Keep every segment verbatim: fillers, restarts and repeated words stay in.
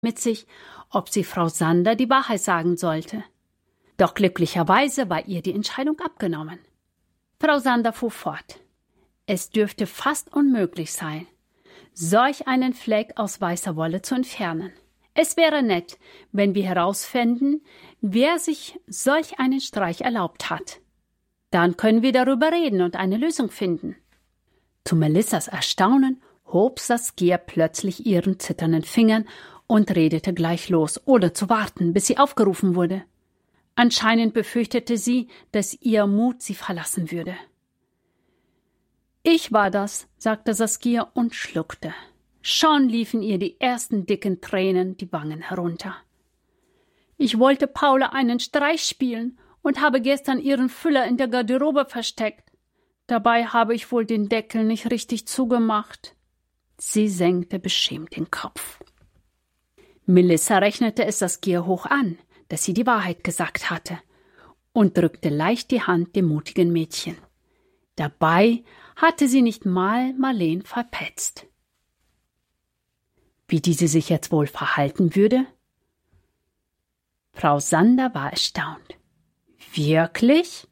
mit sich, ob sie Frau Sander die Wahrheit sagen sollte. Doch glücklicherweise war ihr die Entscheidung abgenommen. Frau Sander fuhr fort. Es dürfte fast unmöglich sein, solch einen Fleck aus weißer Wolle zu entfernen. Es wäre nett, wenn wir herausfänden, wer sich solch einen Streich erlaubt hat. Dann können wir darüber reden und eine Lösung finden. Zu Melissas Erstaunen hob Saskia plötzlich ihren zitternden Fingern und redete gleich los, ohne zu warten, bis sie aufgerufen wurde. Anscheinend befürchtete sie, dass ihr Mut sie verlassen würde. »Ich war das«, sagte Saskia und schluckte. Schon liefen ihr die ersten dicken Tränen die Wangen herunter. »Ich wollte Paula einen Streich spielen und habe gestern ihren Füller in der Garderobe versteckt. Dabei habe ich wohl den Deckel nicht richtig zugemacht.« Sie senkte beschämt den Kopf. Melissa rechnete es Saskia hoch an, dass sie die Wahrheit gesagt hatte, und drückte leicht die Hand dem mutigen Mädchen. Dabei hatte sie nicht mal Marleen verpetzt. Wie diese sich jetzt wohl verhalten würde? Frau Sander war erstaunt. Wirklich?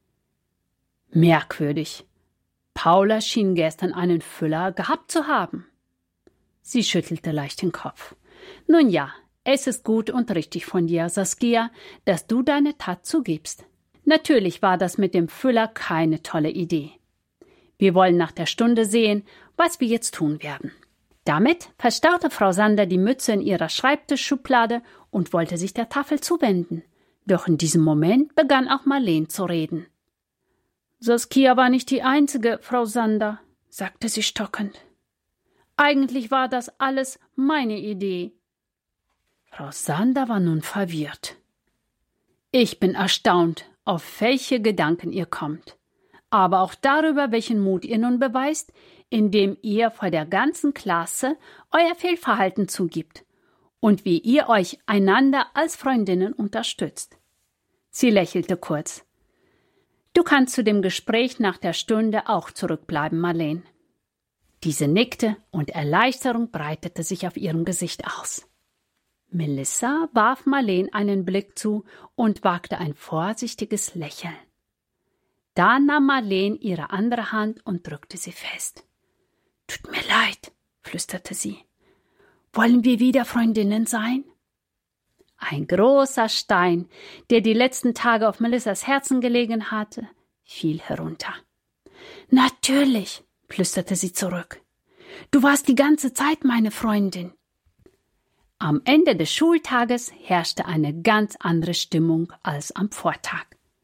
Merkwürdig. Paula schien gestern einen Füller gehabt zu haben. Sie schüttelte leicht den Kopf. Nun ja, es ist gut und richtig von dir, Saskia, dass du deine Tat zugibst. Natürlich war das mit dem Füller keine tolle Idee. Wir wollen nach der Stunde sehen, was wir jetzt tun werden. Damit verstaute Frau Sander die Mütze in ihrer Schreibtischschublade und wollte sich der Tafel zuwenden. Doch in diesem Moment begann auch Marleen zu reden. »Saskia war nicht die Einzige, Frau Sander«, sagte sie stockend. »Eigentlich war das alles meine Idee.« Frau Sander war nun verwirrt. »Ich bin erstaunt, auf welche Gedanken ihr kommt, aber auch darüber, welchen Mut ihr nun beweist, indem ihr vor der ganzen Klasse euer Fehlverhalten zugibt und wie ihr euch einander als Freundinnen unterstützt.« Sie lächelte kurz. »Du kannst zu dem Gespräch nach der Stunde auch zurückbleiben, Marleen.« Diese nickte und Erleichterung breitete sich auf ihrem Gesicht aus. Melissa warf Marleen einen Blick zu und wagte ein vorsichtiges Lächeln. Da nahm Marleen ihre andere Hand und drückte sie fest. »Tut mir leid«, flüsterte sie. »Wollen wir wieder Freundinnen sein?« Ein großer Stein, der die letzten Tage auf Melissas Herzen gelegen hatte, fiel herunter. »Natürlich«, flüsterte sie zurück. »Du warst die ganze Zeit meine Freundin.« Am Ende des Schultages herrschte eine ganz andere Stimmung als am Vortag.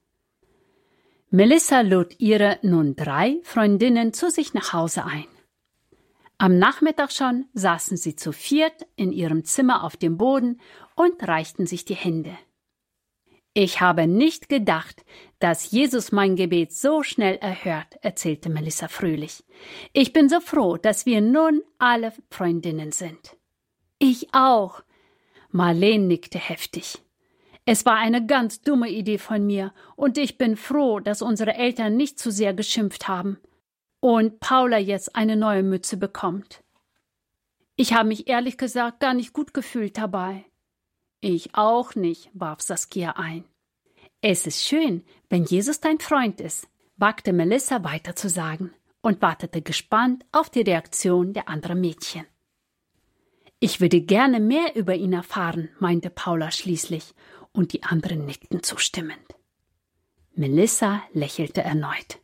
Melissa lud ihre nun drei Freundinnen zu sich nach Hause ein. Am Nachmittag schon saßen sie zu viert in ihrem Zimmer auf dem Boden und reichten sich die Hände. »Ich habe nicht gedacht, dass Jesus mein Gebet so schnell erhört«, erzählte Melissa fröhlich. »Ich bin so froh, dass wir nun alle Freundinnen sind.« »Ich auch«, Marleen nickte heftig. »Es war eine ganz dumme Idee von mir und ich bin froh, dass unsere Eltern nicht zu sehr geschimpft haben und Paula jetzt eine neue Mütze bekommt. Ich habe mich ehrlich gesagt gar nicht gut gefühlt dabei.« »Ich auch nicht«, warf Saskia ein. »Es ist schön, wenn Jesus dein Freund ist«, wagte Melissa weiter zu sagen und wartete gespannt auf die Reaktion der anderen Mädchen. »Ich würde gerne mehr über ihn erfahren«, meinte Paula schließlich, und die anderen nickten zustimmend. Melissa lächelte erneut.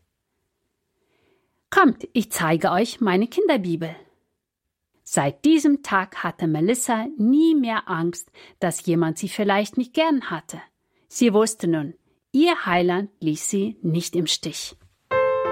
»Kommt, ich zeige euch meine Kinderbibel.« Seit diesem Tag hatte Melissa nie mehr Angst, dass jemand sie vielleicht nicht gern hatte. Sie wusste nun, ihr Heiland ließ sie nicht im Stich.